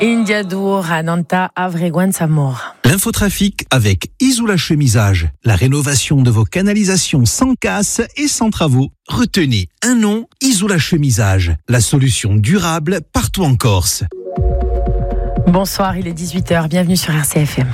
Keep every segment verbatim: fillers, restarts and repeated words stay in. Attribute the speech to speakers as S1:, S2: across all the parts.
S1: Indiadour, Ananta, Avreguan, Samor.
S2: L'infotrafic avec Isola Chemisage. La rénovation de vos canalisations sans casse et sans travaux. Retenez un nom, Isola Chemisage. La solution durable partout en Corse.
S1: Bonsoir, il est dix-huit heures. Bienvenue sur R C F M.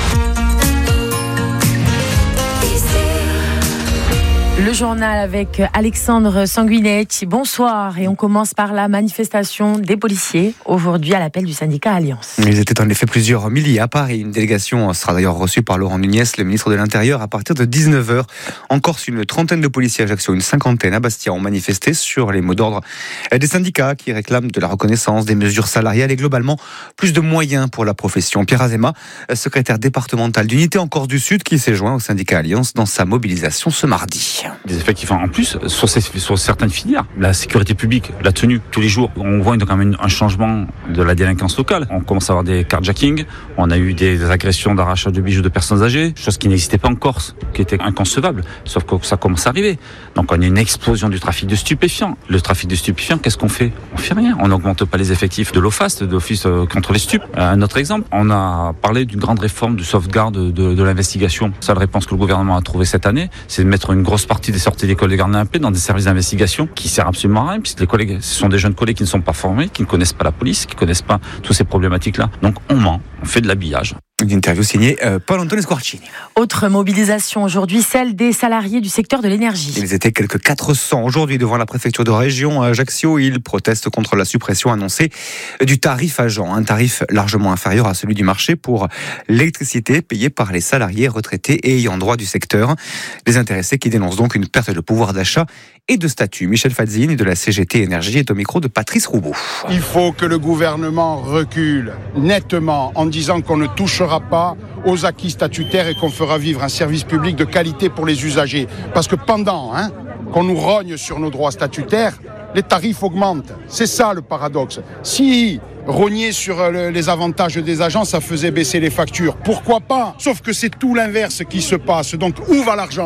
S1: Le journal avec Alexandre Sanguinetti. Bonsoir. Et on commence par la manifestation des policiers aujourd'hui à l'appel du syndicat Alliance.
S3: Ils étaient en effet plusieurs milliers à Paris. Une délégation sera d'ailleurs reçue par Laurent Nunez, le ministre de l'Intérieur, à partir de dix-neuf heures. En Corse, une trentaine de policiers à Ajaccio, une cinquantaine à Bastia ont manifesté sur les mots d'ordre des syndicats qui réclament de la reconnaissance, des mesures salariales et globalement plus de moyens pour la profession. Pierre Azema, secrétaire départemental d'unité en Corse du Sud, qui s'est joint au syndicat Alliance dans sa mobilisation ce mardi.
S4: Des effectifs en plus sur, ces, sur certaines filières. La sécurité publique, la tenue, tous les jours, on voit quand même un changement de la délinquance locale. On commence à avoir des carjacking, on a eu des agressions d'arrachage de bijoux de personnes âgées, chose qui n'existait pas en Corse, qui était inconcevable, sauf que ça commence à arriver. Donc on a une explosion du trafic de stupéfiants. Le trafic de stupéfiants, qu'est-ce qu'on fait ? On fait rien. On n'augmente pas les effectifs de l'OFAST, de l'Office contre les stupes. Un autre exemple, on a parlé d'une grande réforme de sauvegarde de, de l'investigation. La seule réponse que le gouvernement a trouvée cette année, c'est de mettre une grosse partie des sorties d'école des gardiens à paix dans des services d'investigation qui servent absolument à rien, puisque les collègues, ce sont des jeunes collègues qui ne sont pas formés, qui ne connaissent pas la police, qui ne connaissent pas toutes ces problématiques-là. Donc on ment, on fait de l'habillage.
S3: Une interview signée euh, Paul-Antoine Squarcini.
S1: Autre mobilisation aujourd'hui, celle des salariés du secteur de l'énergie.
S3: Ils étaient quelques quatre cents aujourd'hui devant la préfecture de région à Ajaccio. Ils protestent contre la suppression annoncée du tarif agent, un tarif largement inférieur à celui du marché pour l'électricité payée par les salariés retraités et ayant droit du secteur. Les intéressés qui dénoncent donc une perte de pouvoir d'achat et de statut. Michel Fadzini de la C G T Énergie est au micro de Patrice Roubaud.
S5: Il faut que le gouvernement recule nettement en disant qu'on ne touchera pas aux acquis statutaires et qu'on fera vivre un service public de qualité pour les usagers. Parce que pendant hein, qu'on nous rogne sur nos droits statutaires, les tarifs augmentent. C'est ça le paradoxe. Si rogner sur les avantages des agents, ça faisait baisser les factures, pourquoi pas ? Sauf que c'est tout l'inverse qui se passe. Donc où va l'argent ?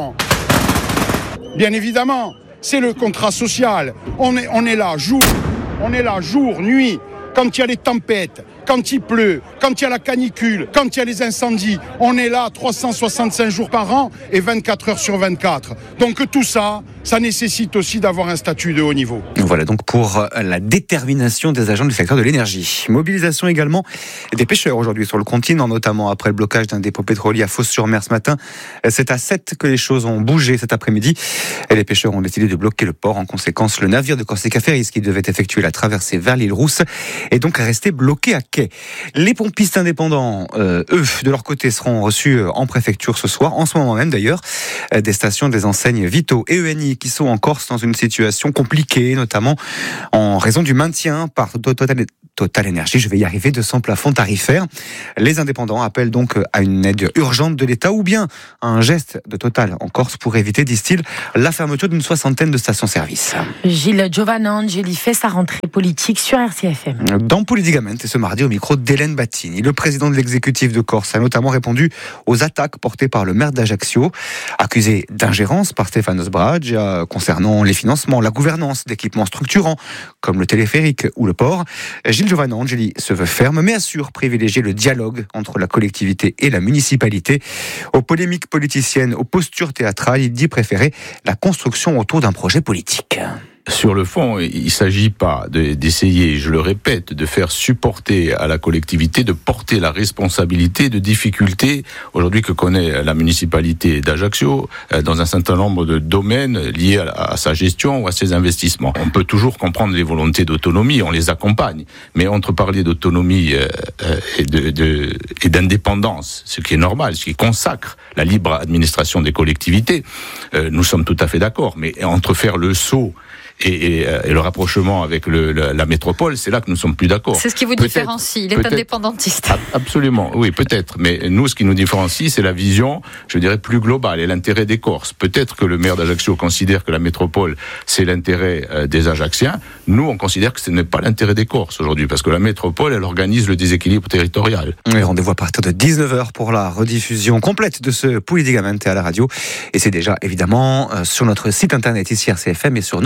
S5: Bien évidemment, c'est le contrat social. On est, on est là jour, on est là jour, nuit, quand il y a les tempêtes, quand il pleut, quand il y a la canicule, quand il y a les incendies. On est là trois cent soixante-cinq jours par an et vingt-quatre heures sur vingt-quatre. Donc tout ça, ça nécessite aussi d'avoir un statut de haut niveau.
S3: Voilà donc pour la détermination des agents du secteur de l'énergie. Mobilisation également des pêcheurs aujourd'hui sur le continent, notamment après le blocage d'un dépôt pétrolier à Fos-sur-Mer ce matin. C'est à sept que les choses ont bougé cet après-midi. Et les pêcheurs ont décidé de bloquer le port. En conséquence, le navire de Corsica Ferries qui devait effectuer la traversée vers l'île Rousse est donc resté bloqué à quai. Les pompistes indépendants, euh, eux, de leur côté, seront reçus en préfecture ce soir, en ce moment même d'ailleurs, des stations des enseignes Vito et E N I qui sont en Corse dans une situation compliquée, notamment en raison du maintien par Total, Total Énergie, je vais y arriver, de son plafond tarifaire. Les indépendants appellent donc à une aide urgente de l'État ou bien à un geste de Total en Corse pour éviter, disent-ils, la fermeture d'une soixantaine de stations-service.
S1: Gilles Giovanangeli fait sa rentrée politique sur R C F M.
S3: Dans Politicamente, ce mardi au micro d'Hélène Battini, le président de l'exécutif de Corse a notamment répondu aux attaques portées par le maire d'Ajaccio, accusé d'ingérence par Stéphanos Bragia concernant les financements, la gouvernance d'équipements structurants comme le téléphérique ou le port. Gilles Giovanangeli se veut ferme mais assure privilégier le dialogue entre la collectivité et la municipalité. Aux polémiques politiciennes, aux postures théâtrales, il dit préférer la construction autour d'un projet politique.
S6: Sur le fond, il ne s'agit pas de, d'essayer, je le répète, de faire supporter à la collectivité, de porter la responsabilité de difficultés aujourd'hui que connaît la municipalité d'Ajaccio dans un certain nombre de domaines liés à, à sa gestion ou à ses investissements. On peut toujours comprendre les volontés d'autonomie, on les accompagne, mais entre parler d'autonomie euh, et, de, de, et d'indépendance, ce qui est normal, ce qui consacre la libre administration des collectivités, euh, nous sommes tout à fait d'accord, mais entre faire le saut Et, et, et le rapprochement avec le, la, la métropole, c'est là que nous sommes plus d'accord.
S7: C'est ce qui vous peut-être, différencie, il est indépendantiste.
S6: Absolument, oui, peut-être. Mais nous, ce qui nous différencie, c'est la vision, je dirais, plus globale et l'intérêt des Corses. Peut-être que le maire d'Ajaccio considère que la métropole, c'est l'intérêt euh, des Ajacciens. Nous, on considère que ce n'est pas l'intérêt des Corses aujourd'hui, parce que la métropole, elle organise le déséquilibre territorial.
S3: Oui, rendez-vous à partir de dix-neuf heures pour la rediffusion complète de ce Politicamente à la radio. Et c'est déjà, évidemment, euh, sur notre site internet ici R C F M et sur nos réseaux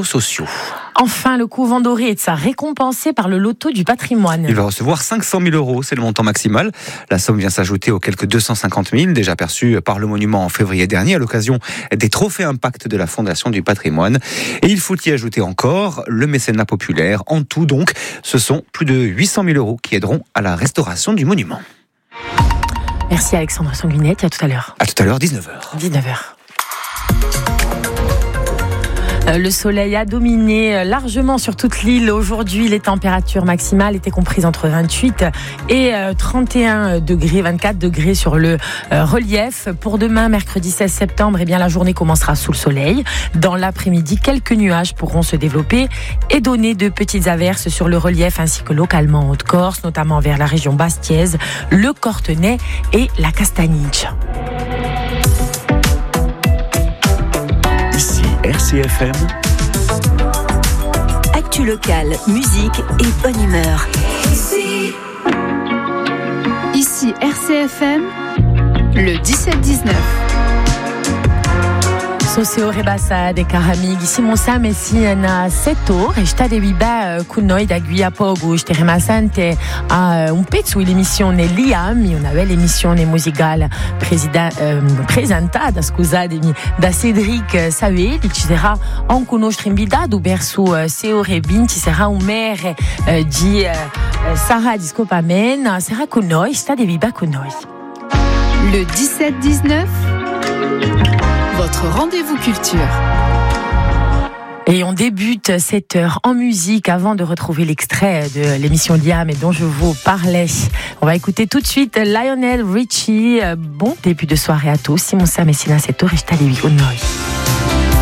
S3: sociaux.
S1: Enfin, le couvent doré est récompensé par le loto du patrimoine.
S3: Il va recevoir cinq cent mille euros, c'est le montant maximal. La somme vient s'ajouter aux quelques deux cent cinquante mille déjà perçus par le monument en février dernier à l'occasion des trophées impact de la Fondation du patrimoine. Et il faut y ajouter encore le mécénat populaire. En tout donc, ce sont plus de huit cent mille euros qui aideront à la restauration du monument.
S1: Merci Alexandre Sanguinette, à tout à l'heure.
S3: À tout à l'heure, dix-neuf heures.
S1: dix-neuf heures. Le soleil a dominé largement sur toute l'île. Aujourd'hui, les températures maximales étaient comprises entre vingt-huit et trente et un degrés, vingt-quatre degrés sur le relief. Pour demain, mercredi seize septembre, eh bien, la journée commencera sous le soleil. Dans l'après-midi, quelques nuages pourront se développer et donner de petites averses sur le relief ainsi que localement en Haute-Corse, notamment vers la région bastiaise, le Cortenay et la Castagniche.
S8: Ici R C F M.
S9: Actu locale, musique et bonne humeur.
S10: Ici, Ici R C F M, le dix-sept dix-neuf.
S1: Soseo rebasa de karamig ici mon sam ici na seto resta de viba kunoi da guia pogo je te remasante a un pezzo l'emissione Liam e una bella emissione musicale presida, eh, presentata scusatemi da Cédric Savel ci sarà anche un nostro invitato verso Seo Rebin ci sarà un maire eh, di eh, Sara Discopamen sarà con noi sta de viba con noi
S10: le dix-sept dix-neuf. Votre rendez-vous culture.
S1: Et on débute cette heure en musique avant de retrouver l'extrait de l'émission Liam et dont je vous parlais. On va écouter tout de suite Lionel Richie. Bon début de soirée à tous. Simon Sam et Sina Seto, Resta Levi Noi.